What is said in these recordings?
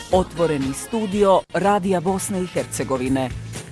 Otvoreni studio Radija Bosne i Hercegovine.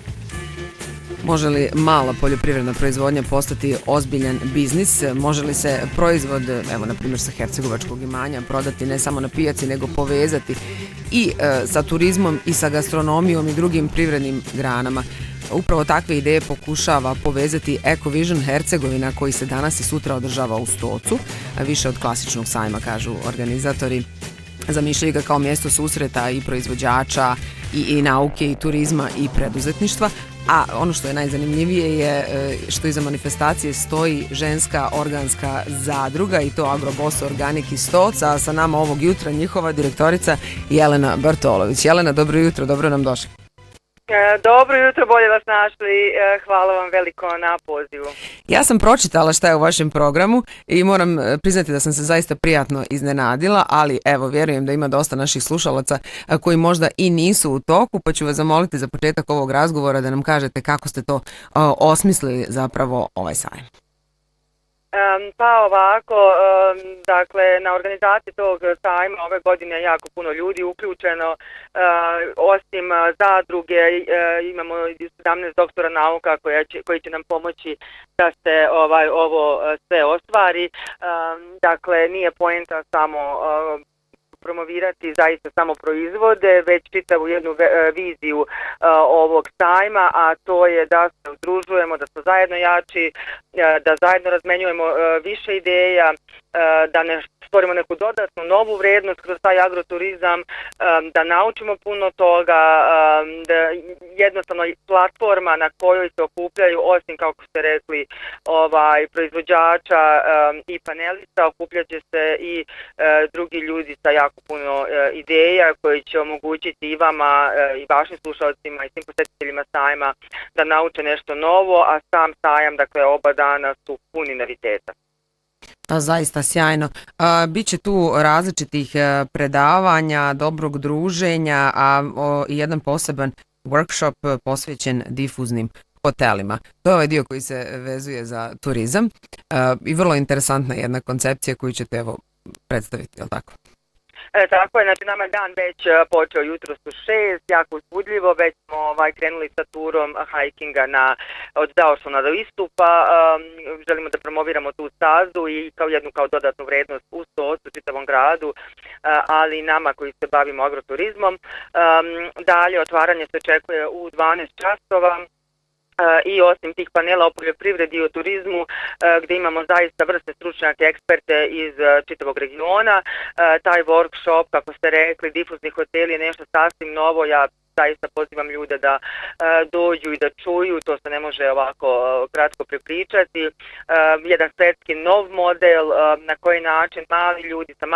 Može li mala poljoprivredna proizvodnja postati ozbiljan biznis? Može li se proizvod, evo na primjer sa hercegovačkog imanja, prodati ne samo na pijaci, nego povezati i sa turizmom i sa gastronomijom i drugim privrednim granama? Upravo takve ideje pokušava povezati Ecovision Hercegovina, koji se danas i sutra održava u Stocu, više od klasičnog sajma, kažu organizatori. Zamišljaju ga kao mjesto susreta i proizvođača i nauke i turizma i preduzetništva. A ono što je najzanimljivije je što iza manifestacije stoji ženska organska zadruga, i to Agroboss Organic iz Stoca, a sa nama ovog jutra njihova direktorica Jelena Bartolović. Jelena, dobro jutro, dobro nam došli. Dobro jutro, bolje vas našli, hvala vam veliko na pozivu. Ja sam pročitala šta je u vašem programu i moram priznati da sam se zaista prijatno iznenadila, ali evo, vjerujem da ima dosta naših slušalaca koji možda i nisu u toku, pa ću vas zamoliti za početak ovog razgovora da nam kažete kako ste to osmislili zapravo ovaj sajam. Pa ovako, dakle, na organizaciji tog sajma ove godine je jako puno ljudi uključeno. Osim zadruge imamo 17 doktora nauka koji će nam pomoći da se ovo sve ostvari. Dakle, nije poenta samo promovirati zaista samo proizvode, već čitavu jednu viziju ovog sajma, a to je da se udružujemo, da smo zajedno jači, da zajedno razmenjujemo više ideja, da ne stvorimo neku dodatnu novu vrijednost kroz taj agroturizam, da naučimo puno toga, da jednostavno platforma na kojoj se okupljaju, osim kako ste rekli, proizvođača i panelista, okupljaće se i drugi ljudi sa jako puno ideja koji će omogućiti i vama i vašim slušalcima i svim posjetiteljima sajma da nauče nešto novo, a sam sajam, dakle oba dana su puni noviteta. Zaista sjajno. Biće tu različitih predavanja, dobrog druženja, a i jedan poseban workshop posvećen difuznim hotelima. To je ovaj dio koji se vezuje za turizam i vrlo interesantna jedna koncepcija koju ćete evo predstaviti, je li tako? Tako je, znači nama je dan već počeo jutros u 6, jako uzbudljivo, već smo krenuli sa turom hikinga od Zaošona do Istupa, želimo da promoviramo tu stazu i kao dodatnu vrednost u Stocu, čitavom gradu, ali nama koji se bavimo agroturizmom. Dalje otvaranje se očekuje u 12 časova. I osim tih panela o poljoprivredi i o turizmu, gdje imamo zaista vrste stručnjake, eksperte iz čitavog regiona, taj workshop, kako ste rekli, difuzni hoteli je nešto sasvim novo. Ja zaista pozivam ljude da dođu i da čuju, to se ne može ovako kratko prepričati. Jedan svjetski nov model, na koji način mali ljudi sa